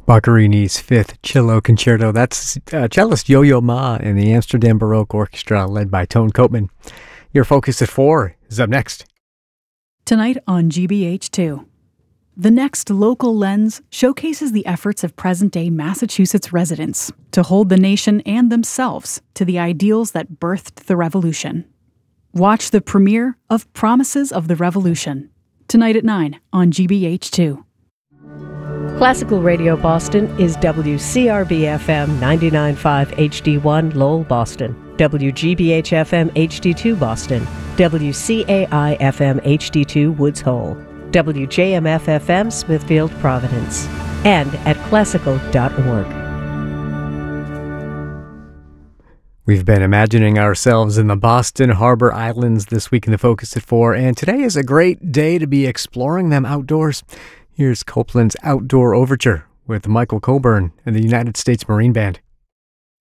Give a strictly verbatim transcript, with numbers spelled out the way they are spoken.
Boccherini's Fifth Cello Concerto. That's uh, cellist Yo-Yo Ma and the Amsterdam Baroque Orchestra, led by Tone Koopman. Your Focus at four is up next. Tonight on G B H two. The next local lens showcases the efforts of present-day Massachusetts residents to hold the nation and themselves to the ideals that birthed the revolution. Watch the premiere of Promises of the Revolution, tonight at nine on G B H two. Classical Radio Boston is W C R B F M ninety-nine point five H D one Lowell, Boston, W G B H F M H D two Boston, W C A I F M H D two Woods Hole, W J M F F M Smithfield, Providence, and at classical dot org. We've been imagining ourselves in the Boston Harbor Islands this week in the Focus at four, and today is a great day to be exploring them outdoors. Here's Copland's Outdoor Overture with Michael Coburn and the United States Marine Band.